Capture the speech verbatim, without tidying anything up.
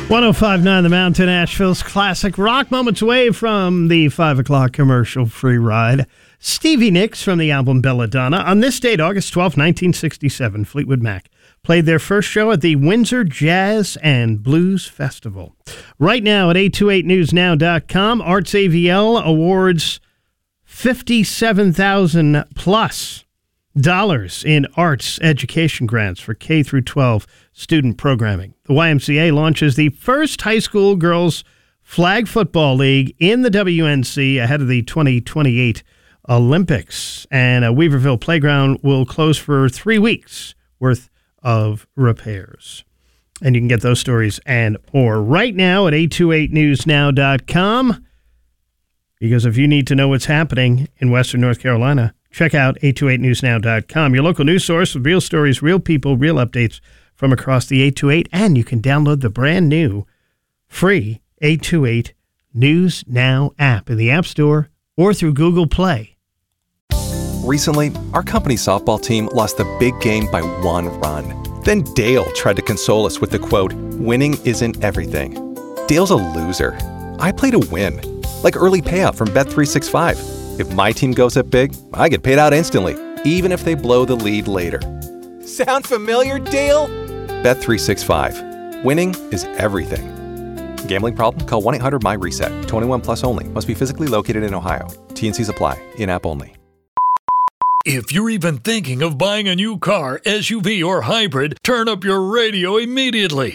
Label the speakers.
Speaker 1: one oh five point nine The Mountain, Asheville's classic rock. Moments away from the five o'clock commercial free ride. Stevie Nicks from the album Belladonna. On this date, August twelfth, nineteen sixty-seven, Fleetwood Mac played their first show at the Windsor Jazz and Blues Festival. Right now at eight two eight news now dot com, Arts A V L awards fifty-seven thousand plus dollars in arts education grants for K through twelve student programming. The Y M C A launches the first high school girls flag football league in the W N C ahead of the twenty twenty-eight Olympics. And a Weaverville playground will close for three weeks worth of repairs. And you can get those stories and more right now at eight two eight news now dot com. Because if you need to know what's happening in Western North Carolina, check out eight two eight news now dot com, your local news source with real stories, real people, real updates from across the eight two eight. And you can download the brand new free eight two eight News Now app in the App Store or through Google Play.
Speaker 2: Recently, our company softball team lost the big game by one run. Then Dale tried to console us with the quote, "Winning isn't everything." Dale's a loser. I play to win, like early payout from Bet three sixty-five. If my team goes up big, I get paid out instantly, even if they blow the lead later. Sound familiar, Dale? Bet three sixty-five. Winning is everything. Gambling problem? Call one eight hundred M Y reset. twenty-one plus only. Must be physically located in Ohio. T and Cs apply. In-app only.
Speaker 3: If you're even thinking of buying a new car, S U V, or hybrid, turn up your radio immediately.